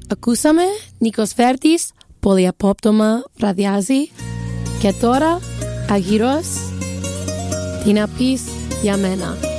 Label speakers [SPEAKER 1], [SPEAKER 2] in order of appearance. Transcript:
[SPEAKER 1] Ακούσαμε Νίκος Βέρτης, Πολυαπόπτωμα βραδιάζει. Και τώρα, Αργύρος, τι να πεις για μένα.